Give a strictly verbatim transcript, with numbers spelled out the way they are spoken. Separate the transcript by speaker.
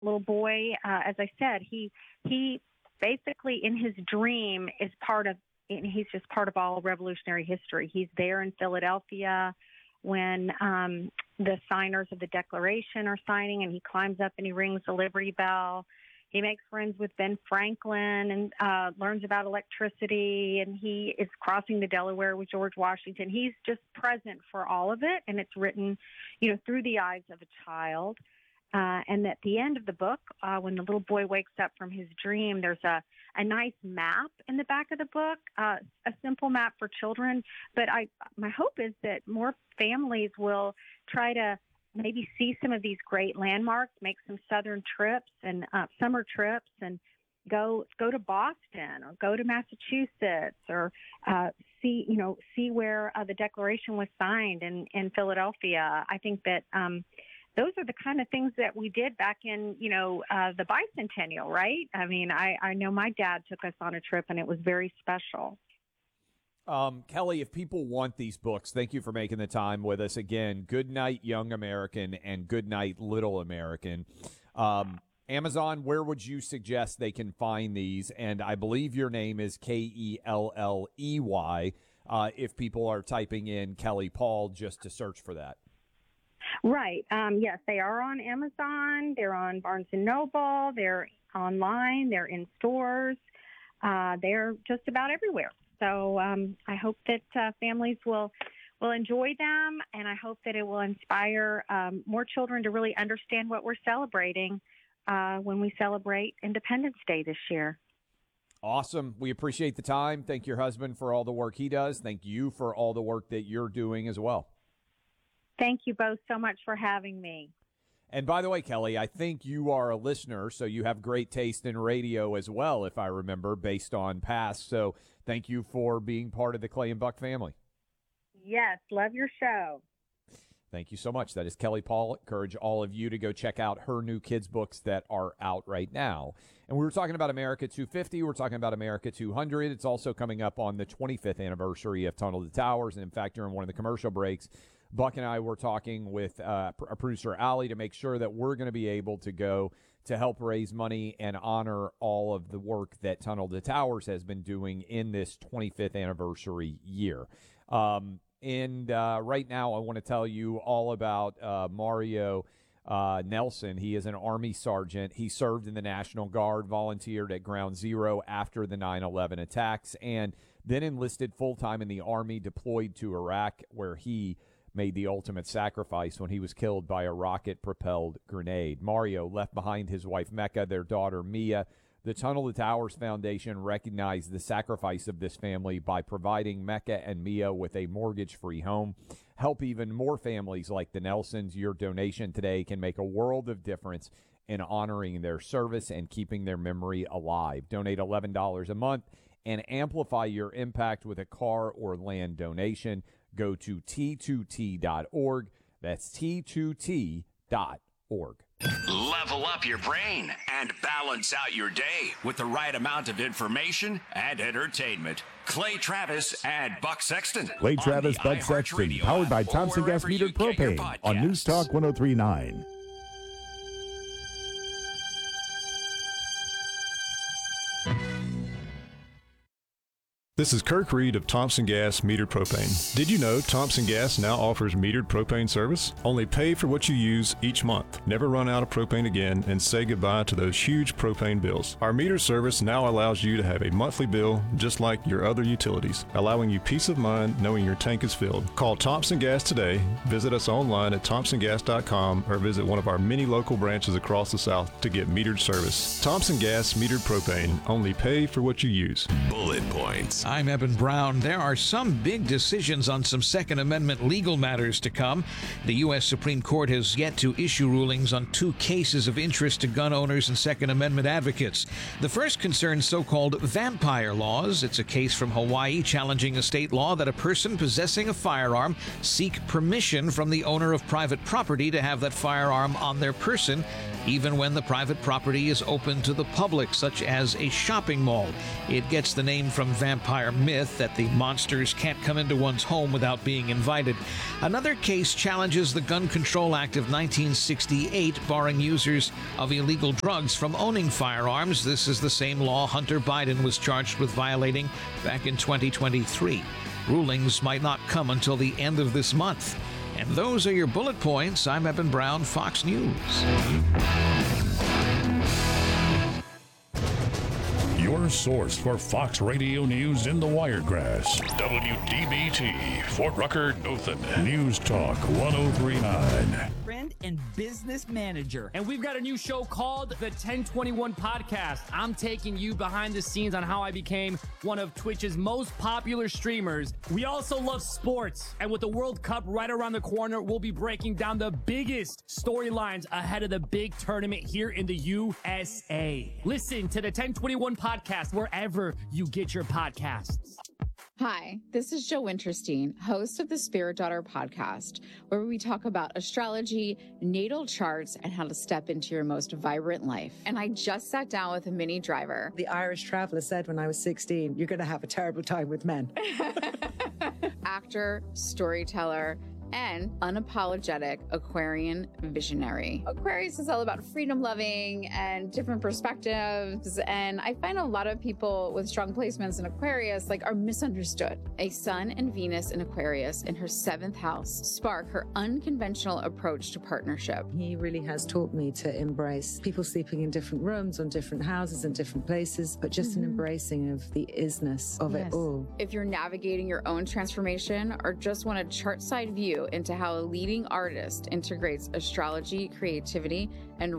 Speaker 1: little boy, uh, as I said, he he basically in his dream is part of, he's just part of all revolutionary history. He's there in Philadelphia when um, the signers of the Declaration are signing, and he climbs up and he rings the Liberty Bell. He makes friends with Ben Franklin and uh, learns about electricity, and he is crossing the Delaware with George Washington. He's just present for all of it, and it's written, you know, through the eyes of a child. Uh, and at the end of the book, uh, when the little boy wakes up from his dream, there's a, a nice map in the back of the book, uh, a simple map for children. But I, my hope is that more families will try to maybe see some of these great landmarks, make some southern trips and uh, summer trips, and go go to Boston or go to Massachusetts or uh, see you know see where uh, the Declaration was signed in in Philadelphia. I think that. Um, Those are the kind of things that we did back in, you know, uh, the bicentennial, right? I mean, I, I know my dad took us on a trip, and it was very special.
Speaker 2: Um, Kelly, if people want these books, thank you for making the time with us again. Good Night, Young American, and Good Night, Little American. Um, Amazon, where would you suggest they can find these? And I believe your name is K E L L E Y, uh, if people are typing in Kelly Paul just to search for that.
Speaker 1: Right. Um, yes, they are on Amazon. They're on Barnes and Noble. They're online. They're in stores. Uh, they're just about everywhere. So um, I hope that uh, families will will enjoy them, and I hope that it will inspire um, more children to really understand what we're celebrating uh, when we celebrate Independence Day this year.
Speaker 2: Awesome. We appreciate the time. Thank your husband for all the work he does. Thank you for all the work that you're doing as well.
Speaker 1: Thank you both so much for having me.
Speaker 2: And by the way, Kelly, I think you are a listener, so you have great taste in radio as well, if I remember, based on past. So thank you for being part of the Clay and Buck family.
Speaker 1: Yes, love your show.
Speaker 2: Thank you so much. That is Kelly Paul. Encourage all of you to go check out her new kids' books that are out right now. And we were talking about America two fifty. We're talking about America two hundred. It's also coming up on the twenty-fifth anniversary of Tunnel to Towers. And in fact, during one of the commercial breaks, Buck and I were talking with uh, our producer, Allie, to make sure that we're going to be able to go to help raise money and honor all of the work that Tunnel to Towers has been doing in this twenty-fifth anniversary year. Um, and uh, right now, I want to tell you all about uh, Mario uh, Nelson. He is an Army sergeant. He served in the National Guard, volunteered at Ground Zero after the nine eleven attacks, and then enlisted full-time in the Army, deployed to Iraq, where he made the ultimate sacrifice when he was killed by a rocket-propelled grenade. Mario left behind his wife, Mecca, their daughter, Mia. The Tunnel to Towers Foundation recognized the sacrifice of this family by providing Mecca and Mia with a mortgage-free home. Help even more families like the Nelsons. Your donation today can make a world of difference in honoring their service and keeping their memory alive. Donate eleven dollars a month and amplify your impact with a car or land donation. Go to T two T dot org. That's T two T dot org.
Speaker 3: Level up your brain and balance out your day with the right amount of information and entertainment. Clay Travis and Buck Sexton.
Speaker 4: Clay Travis, Buck Sexton, powered by Thompson Gas Metered Propane on News Talk one oh three point nine. This is Kirk Reed of Thompson Gas Metered Propane. Did you know Thompson Gas now offers metered propane service? Only pay for what you use each month. Never run out of propane again and say goodbye to those huge propane bills. Our meter service now allows you to have a monthly bill just like your other utilities, allowing you peace of mind knowing your tank is filled. Call Thompson Gas today. Visit us online at thompson gas dot com or visit one of our many local branches across the South to get metered service. Thompson Gas Metered Propane. Only pay for what you use.
Speaker 3: Bullet points.
Speaker 5: I'm Eben Brown. There are some big decisions on some Second Amendment legal matters to come. The U S Supreme Court has yet to issue rulings on two cases of interest to gun owners and Second Amendment advocates. The first concerns so-called vampire laws. It's a case from Hawaii challenging a state law that a person possessing a firearm seek permission from the owner of private property to have that firearm on their person even when the private property is open to the public, such as a shopping mall. It gets the name from vampire myth that the monsters can't come into one's home without being invited. Another case challenges the Gun Control Act of nineteen sixty-eight, barring users of illegal drugs from owning firearms. This is the same law Hunter Biden was charged with violating back in twenty twenty-three. Rulings might not come until the end of this month. And those are your bullet points. I'm Eben Brown, Fox News.
Speaker 6: Your source for Fox Radio News in the Wiregrass. W D B T, Fort Rucker, Dothan. News Talk one oh three point nine.
Speaker 7: Friend and business manager. And we've got a new show called The ten twenty-one Podcast. I'm taking you behind the scenes on how I became one of Twitch's most popular streamers. We also love sports. And with the World Cup right around the corner, we'll be breaking down the biggest storylines ahead of the big tournament here in the U S A. Listen to The ten twenty-one Podcast wherever you get your podcasts.
Speaker 8: Hi, this is Jo Winterstein, host of the Spirit Daughter podcast, where we talk about astrology, natal charts, and how to step into your most vibrant life. And I just sat down with a Minnie Driver.
Speaker 9: The Irish traveler said when I was sixteen, you're going to have a terrible time with men.
Speaker 8: Actor, storyteller, and unapologetic Aquarian visionary. Aquarius is all about freedom loving and different perspectives. And I find a lot of people with strong placements in Aquarius like are misunderstood. A Sun and Venus in Aquarius in her seventh house spark her unconventional approach to partnership.
Speaker 9: He really has taught me to embrace people sleeping in different rooms, on different houses, in different places, but just mm-hmm. an embracing of the isness of yes. it all.
Speaker 8: If you're navigating your own transformation or just want a chart side view into how a leading artist integrates astrology, creativity, and